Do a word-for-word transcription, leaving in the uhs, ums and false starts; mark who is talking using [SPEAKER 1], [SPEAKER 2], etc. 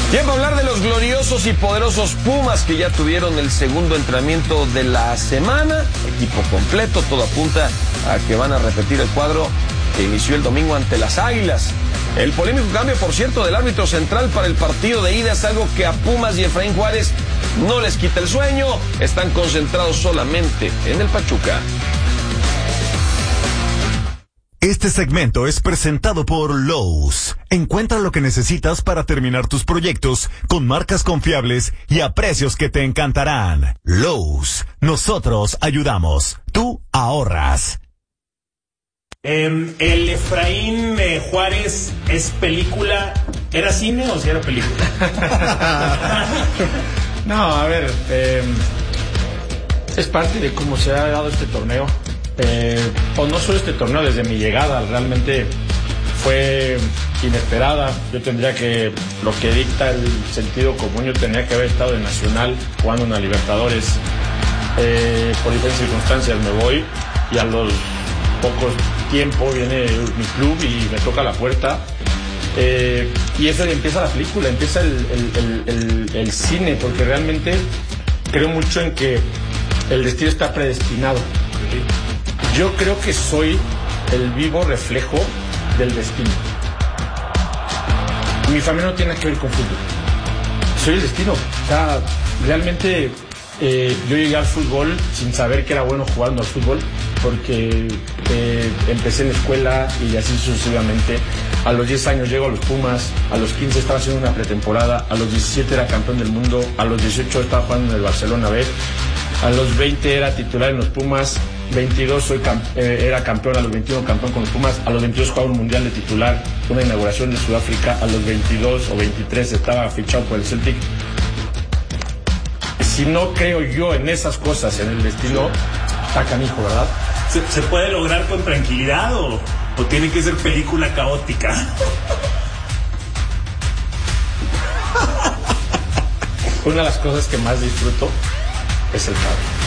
[SPEAKER 1] Tiempo a hablar de los gloriosos y poderosos Pumas que ya tuvieron el segundo entrenamiento de la semana. Equipo completo, todo apunta a que van a repetir el cuadro que inició el domingo ante las Águilas. El polémico cambio, por cierto, del árbitro central para el partido de ida es algo que a Pumas y Efraín Juárez no les quita el sueño. Están concentrados solamente en el Pachuca.
[SPEAKER 2] Este segmento es presentado por Lowe's. Encuentra lo que necesitas para terminar tus proyectos con marcas confiables y a precios que te encantarán. Lowe's, nosotros ayudamos, tú ahorras.
[SPEAKER 3] Eh, el Efraín eh, Juárez es película. ¿Era cine o si era película? No, a ver, eh, es parte de cómo se ha dado este torneo. Eh, o no solo este torneo, desde mi llegada realmente fue inesperada. Yo tendría que, lo que dicta el sentido común, yo tendría que haber estado en Nacional jugando una Libertadores. Eh, por diferentes circunstancias me voy y a los pocos tiempo viene mi club y me toca la puerta. Eh, y eso empieza la película, empieza el, el, el, el, el cine, porque realmente creo mucho en que el destino está predestinado. Yo creo que soy el vivo reflejo del destino. Mi familia no tiene nada que ver con fútbol. Soy el destino. O sea, realmente eh, yo llegué al fútbol sin saber que era bueno jugando al fútbol, porque eh, empecé en la escuela y así sucesivamente. A los diez años llego a los Pumas, a los quince estaba haciendo una pretemporada, a los diecisiete era campeón del mundo, a los dieciocho estaba jugando en el Barcelona B, a los veinte era titular en los Pumas, veintidós soy camp eh, era campeón, a los veintiuno campeón con los Pumas, a los veintidós jugaba un mundial de titular, una inauguración de Sudáfrica, a los veintidós o veintitrés estaba fichado por el Celtic. Si no creo yo en esas cosas, en el destino, está canijo, ¿verdad?
[SPEAKER 4] ¿Se, ¿Se puede lograr con tranquilidad o, o tiene que ser película caótica?
[SPEAKER 3] Una de las cosas que más disfruto es el caos.